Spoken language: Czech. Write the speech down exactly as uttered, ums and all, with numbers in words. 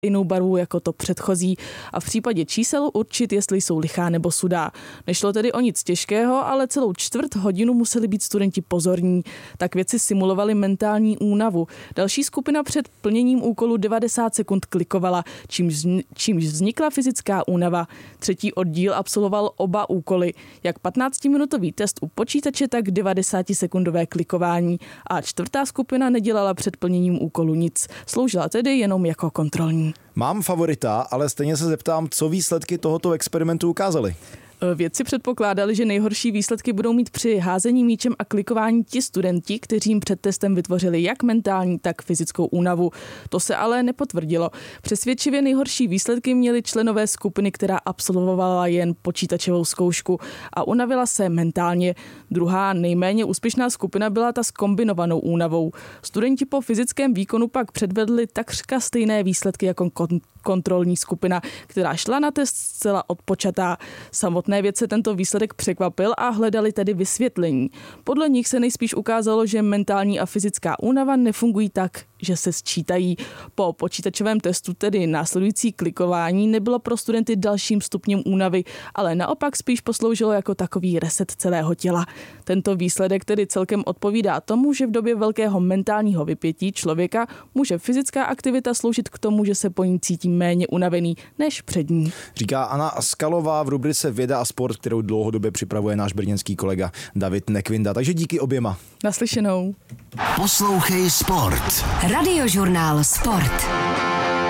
jinou barvu jako to předchozí a v případě čísel určit, jestli jsou lichá nebo sudá. Nešlo tedy o nic těžkého, ale celou čtvrt hodinu museli být studenti pozorní. Tak vědci simulovali mentální únavu. Další skupina před plněním úkolu devadesát sekund klikovala, čímž, čímž vznikla fyzická únava. Třetí oddíl absolvoval oba úkoly, jak patnáctiminutový test u počítače, tak devadesátisekundové klikování. A čtvrtá skupina nedělala před plněním úkolu nic. Sloužila tedy jenom jako kontrolní. Mám favorita, ale stejně se zeptám, co výsledky tohoto experimentu ukázaly. Vědci předpokládali, že nejhorší výsledky budou mít při házení míčem a klikování ti studenti, kteří jim před testem vytvořili jak mentální, tak fyzickou únavu. To se ale nepotvrdilo. Přesvědčivě nejhorší výsledky měli členové skupiny, která absolvovala jen počítačovou zkoušku a unavila se mentálně. Druhá nejméně úspěšná skupina byla ta s kombinovanou únavou. Studenti po fyzickém výkonu pak předvedli takřka stejné výsledky jako kon- kontrolní skupina, která šla na test zcela odpočatá. Samotné vědce tento výsledek překvapil a hledali tedy vysvětlení. Podle nich se nejspíš ukázalo, že mentální a fyzická únava nefungují tak, že se sčítají. Po počítačovém testu tedy následující klikování nebylo pro studenty dalším stupněm únavy, ale naopak spíš posloužilo jako takový reset celého těla. Tento výsledek tedy celkem odpovídá tomu, že v době velkého mentálního vypětí člověka může fyzická aktivita sloužit k tomu, že se po ní cítí méně unavený než před ní. Říká Anna Skalová v rubrice Věda a sport, kterou dlouhodobě připravuje náš brněnský kolega David Nekvinda. Takže díky oběma. Naslyšenou. Poslouchej Sport. Radiožurnál Sport.